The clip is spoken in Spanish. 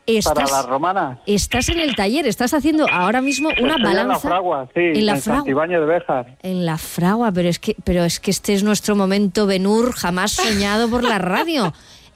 para las romanas. Estás en el taller, estás haciendo ahora mismo una balanza. En la Fragua, sí, en Santibáñez de Béjar. En la Fragua, pero es que este es nuestro momento Ben-Hur jamás soñado por la radio.